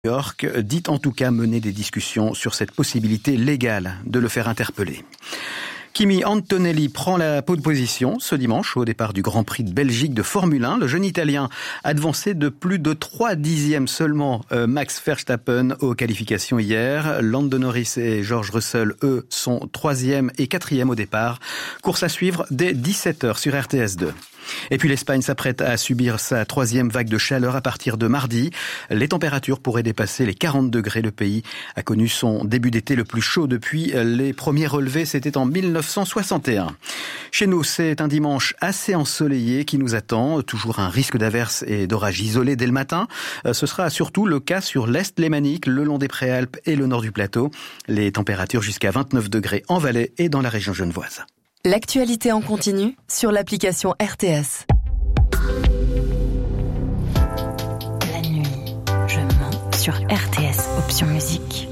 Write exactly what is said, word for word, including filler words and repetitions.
New York dit en tout cas mener des discussions sur cette possibilité légale de le faire interpeller. Kimi Antonelli prend la pole position ce dimanche au départ du Grand Prix de Belgique de Formule un. Le jeune Italien a devancé de plus de trois dixièmes seulement Max Verstappen aux qualifications hier. Lando Norris et George Russell, eux, sont troisième et quatrième au départ. Course à suivre dès dix-sept heures sur R T S deux. Et puis l'Espagne s'apprête à subir sa troisième vague de chaleur à partir de mardi. Les températures pourraient dépasser les quarante degrés. Le pays a connu son début d'été le plus chaud depuis les premiers relevés. C'était en mille neuf cent soixante et un. Chez nous, c'est un dimanche assez ensoleillé qui nous attend. Toujours un risque d'averses et d'orages isolés dès le matin. Ce sera surtout le cas sur l'Est lémanique, le long des Préalpes et le nord du plateau. Les températures jusqu'à vingt-neuf degrés en Valais et dans la région genevoise. L'actualité en continu sur l'application R T S. La nuit, je mens sur R T S, option musique.